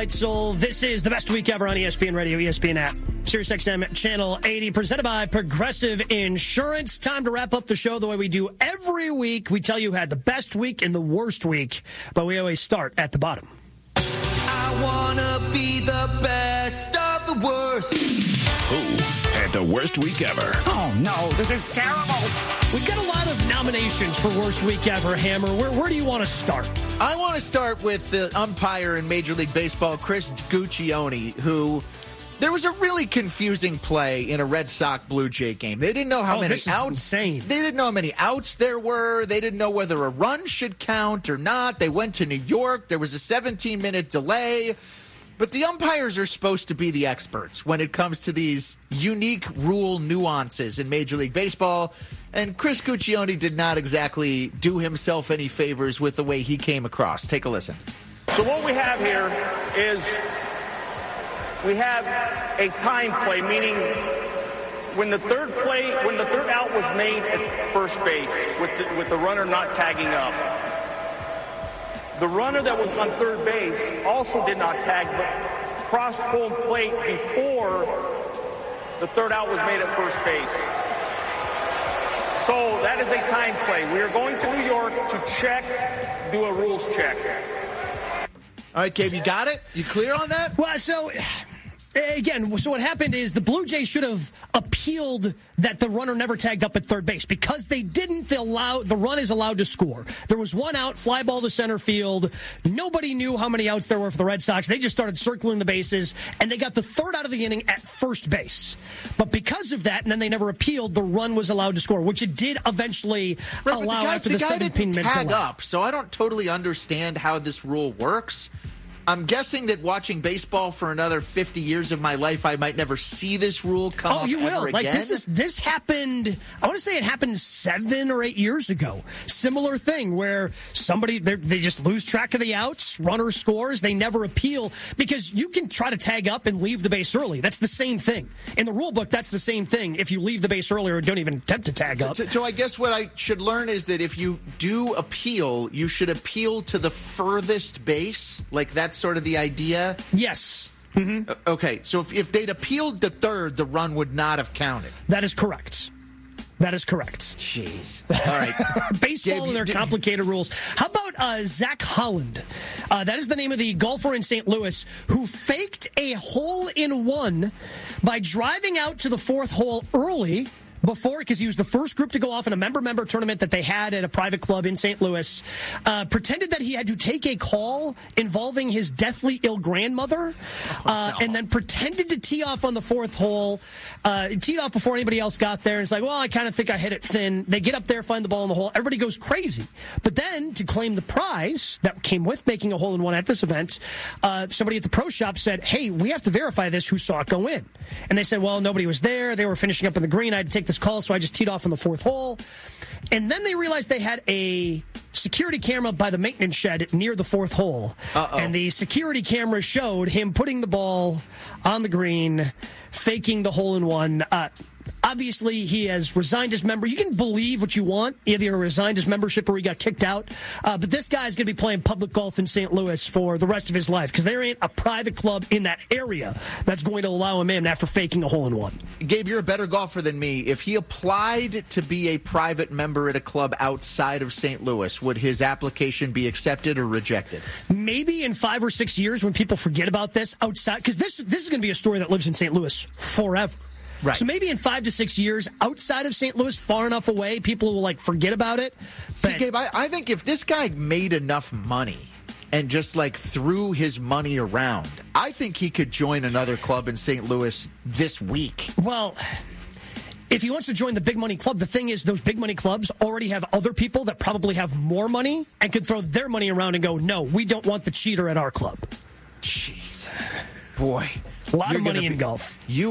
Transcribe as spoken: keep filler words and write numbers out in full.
Meitzel. This is the best week ever on E S P N Radio, E S P N app, SiriusXM Channel eighty, presented by Progressive Insurance. Time to wrap up the show the way we do every week. We tell you who had the best week and the worst week, but we always start at the bottom. I want to be the best of the worst. Who had the worst week ever? Oh, no, this is terrible. We've got a lot of nominations for worst week ever, Hammer. Where, where do you want to start? I want to start with the umpire in Major League Baseball, Chris Guccione, who there was a really confusing play in a Red Sox Blue Jay game. They didn't know how oh, many this is outs. Insane. They didn't know how many outs there were. They didn't know whether a run should count or not. They went to New York. There was a seventeen-minute delay. But the umpires are supposed to be the experts when it comes to these unique rule nuances in Major League Baseball. And Chris Guccione did not exactly do himself any favors with the way he came across. Take a listen. So what we have here is we have a time play, meaning when the third play, when the third out was made at first base with the, with the runner not tagging up. The runner that was on third base also did not tag, but crossed home plate before the third out was made at first base. So that is a time play. We are going to New York to check, do a rules check. All right, Gabe, you got it? You clear on that? Well, so... Again, so what happened is the Blue Jays should have appealed that the runner never tagged up at third base. Because they didn't, they allow, the run is allowed to score. There was one out, fly ball to center field. Nobody knew how many outs there were for the Red Sox. They just started circling the bases, and they got the third out of the inning at first base. But because of that, and then they never appealed, the run was allowed to score, which it did eventually right, allow the guy, after the, the seventeen-minute tag delay. up, so I don't totally understand how this rule works. I'm guessing that watching baseball for another fifty years of my life, I might never see this rule come up Oh, you will. ever Like again. this is this happened. I want to say it happened seven or eight years ago. Similar thing where somebody they just lose track of the outs, runner scores, they never appeal because you can try to tag up and leave the base early. That's the same thing in the rule book. That's the same thing. If you leave the base early or don't even attempt to tag up. So, so I guess what I should learn is that if you do appeal, you should appeal to the furthest base. Like that's sort of the idea. Yes. Mm-hmm. Okay, so if, if they'd appealed the third, the run would not have counted. That is correct. That is correct. Jeez. All right. Baseball Gabe, and their did, complicated rules. How about uh, Zach Holland? Uh, that is the name of the golfer in Saint Louis who faked a hole-in-one by driving out to the fourth hole early before, because he was the first group to go off in a member-member tournament that they had at a private club in Saint Louis, uh, pretended that he had to take a call involving his deathly ill grandmother, uh, and then pretended to tee off on the fourth hole, uh, teed off before anybody else got there. It's like, well, I kind of think I hit it thin. They get up there, find the ball in the hole. Everybody goes crazy. But then, to claim the prize that came with making a hole-in-one at this event, uh, somebody at the pro shop said, hey, we have to verify this, who saw it go in. And they said, well, nobody was there. They were finishing up in the green. I had to take this call, so I just teed off on the fourth hole. And then they realized they had a security camera by the maintenance shed near the fourth hole. Uh-oh. And the security camera showed him putting the ball on the green, faking the hole-in-one. Uh, obviously, he has resigned his member. You can believe what you want. Either he resigned his membership or he got kicked out. Uh, but this guy's going to be playing public golf in Saint Louis for the rest of his life because there ain't a private club in that area that's going to allow him in after faking a hole-in-one. Gabe, you're a better golfer than me. If he applied to be a private member at a club outside of Saint Louis, would his application be accepted or rejected? Maybe in five or six years when people forget about this outside, because this, this is going to be a story that lives in Saint Louis forever. Right. So maybe in five to six years, outside of Saint Louis, far enough away, people will like forget about it. See, Gabe, I, I think if this guy made enough money and just like threw his money around, I think he could join another club in Saint Louis this week. Well, if he wants to join the big money club, the thing is those big money clubs already have other people that probably have more money and could throw their money around and go, no, we don't want the cheater at our club. Jeez. Boy. A lot of money in be, golf. You